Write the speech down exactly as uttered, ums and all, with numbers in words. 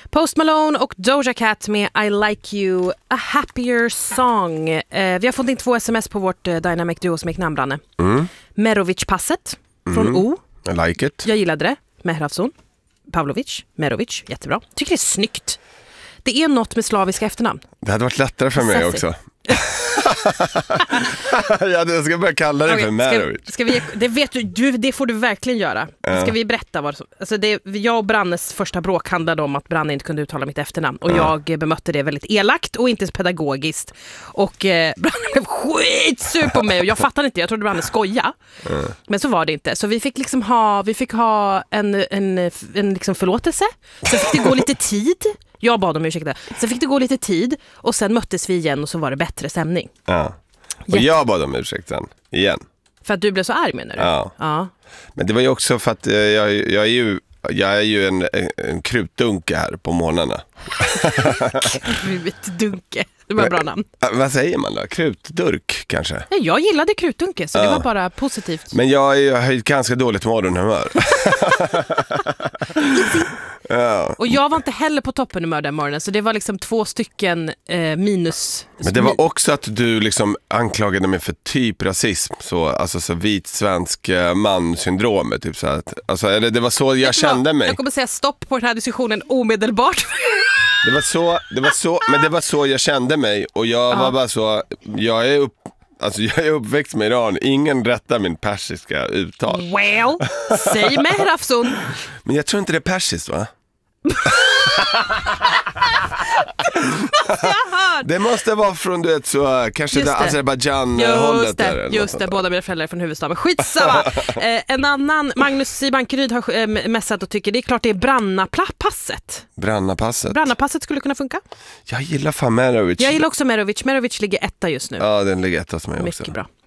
Post Malone och Doja Cat med I Like You, A Happier Song. Eh, vi har fått in två sms på vårt eh, Dynamic Duo som gick namn, Branne. Mm. Merovic-passet från Mm. O. I like it. Jag gillade det. Mehrafson. Pavlovic. Merovic. Jättebra. Tycker det är snyggt. Det är något med slaviska efternamn. Det hade varit lättare för mig Sassi. också. Jag ska börja kalla det okay, för Merovic. Ska, ska vi, det, vet du, du, det får du verkligen göra. Ja. Ska vi berätta vad alltså det, jag och Brannes första bråk handlade om att Branne inte kunde uttala mitt efternamn. Och Ja. jag bemötte det väldigt elakt och inte pedagogiskt. Och eh, Branne blev skitsur på mig och jag fattade inte, jag trodde Branne skoja. Ja. Men så var det inte. Så vi fick liksom ha, vi fick ha en, en, en, en liksom förlåtelse. Så fick det gå lite tid. Jag bad om ursäkt. Sen fick det gå lite tid och sen möttes vi igen och så var det bättre stämning. Ja. Och Jätte- jag bad om ursäkt sen, igen. För att du blev så arg, menar du? Ja. Ja. Men det var ju också för att eh, jag, jag är ju jag är ju en, en, en krutdunke här på morgnarna. Krutdunke. Det var ett bra namn. Äh, vad säger man då? Krutdurk kanske? Nej, jag gillade krutdunke, så det Ja. var bara positivt. Men jag, är- jag har ju ganska dåligt morgonhumör. Ja. Och jag var inte heller på toppenhumör den morgonen, så det var liksom två stycken eh, minus. Men det var också att du liksom anklagade mig för typ rasism, så, alltså så vit svensk eh, man-syndromet typ, så att, alltså, eller det var så jag kände mig. Jag kommer säga stopp på den här diskussionen omedelbart. Det var så, det var så, men det var så jag kände mig, och jag Ja. var bara så, jag är upp, alltså jag är uppväxt med Iran, ingen rättar min persiska uttal. Well, säg Mehrafson. Men jag tror inte det är persiskt, va? Det måste vara från, du vet, så kanske Just det det. Azerbaijan-hållet Just där, det, eller just något det. sånt. Båda mina föräldrar är från huvudstaden. Skitsamma. eh, en annan, Magnus Sibankeryd har eh, messat och tycker det är klart det är Brannapasset. Brannapasset. Brannapasset skulle kunna funka. Jag gillar fan Merovic. Jag gillar också Merovic. Merovic ligger etta just nu. Ja, den ligger ett hos mig också. Mycket bra.